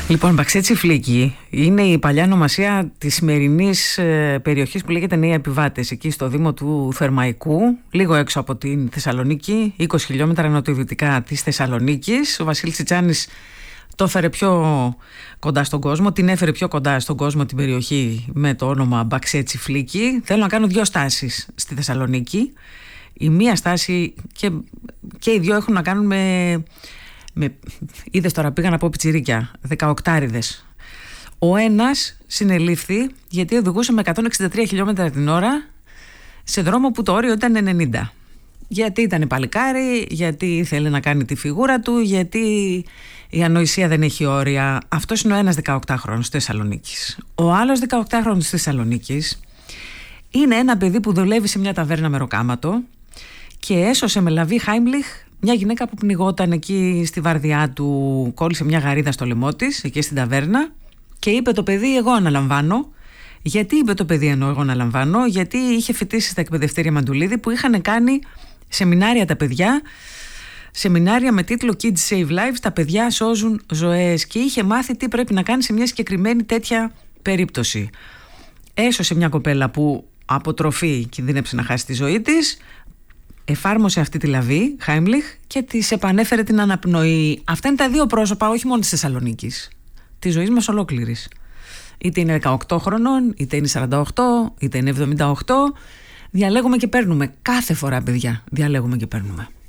Λοιπόν, Μπαξέτσι Φλίκη είναι η παλιά ονομασία της σημερινής περιοχής που λέγεται Νέα Επιβάτες, εκεί στο Δήμο του Θερμαϊκού, λίγο έξω από την Θεσσαλονίκη, 20 χιλιόμετρα νοτιοδυτικά της Θεσσαλονίκης. Ο Βασίλης Τσιτσάνης το έφερε πιο κοντά στον κόσμο, την έφερε πιο κοντά στον κόσμο την περιοχή με το όνομα Μπαξέτσι Φλίκη. Θέλω να κάνω 2 στάσεις στη Θεσσαλονίκη. Η μία στάση και οι 2 έχουν να κάνουν είδες τώρα, πήγα να πω πιτσιρίκια, 18άριδες. Ο ένας συνελήφθη γιατί οδηγούσε με 163 χιλιόμετρα την ώρα σε δρόμο που το όριο ήταν 90. Γιατί ήταν παλικάρι, γιατί ήθελε να κάνει τη φιγούρα του, γιατί η ανοησία δεν έχει όρια. Αυτός είναι ο ένας 18χρονος της Θεσσαλονίκης. Ο άλλος 18χρονος της Θεσσαλονίκης είναι ένα παιδί που δουλεύει σε μια ταβέρνα μεροκάματο και έσωσε με λαβή Χάιμλιχ μια γυναίκα που πνιγόταν εκεί στη βαρδιά του, κόλλησε μια γαρίδα στο λαιμό της, εκεί στην ταβέρνα, και είπε το παιδί: εγώ αναλαμβάνω. Γιατί είπε το παιδί ενώ εγώ αναλαμβάνω? Γιατί είχε φοιτήσει στα εκπαιδευτήρια Μαντουλίδη που είχαν κάνει σεμινάρια τα παιδιά, σεμινάρια με τίτλο Kids Save Lives, τα παιδιά σώζουν ζωές, και είχε μάθει τι πρέπει να κάνει σε μια συγκεκριμένη τέτοια περίπτωση. Έσωσε μια κοπέλα που από τροφή κινδύνεψε να χάσει τη ζωή της, εφάρμοσε αυτή τη λαβή, Χάιμλιχ, και της επανέφερε την αναπνοή. Αυτά είναι τα 2 πρόσωπα, όχι μόνο της Θεσσαλονίκης, της ζωής μας ολόκληρης. Είτε είναι 18 χρονών, είτε είναι 48, είτε είναι 78. Διαλέγουμε και παίρνουμε. Κάθε φορά, παιδιά, διαλέγουμε και παίρνουμε.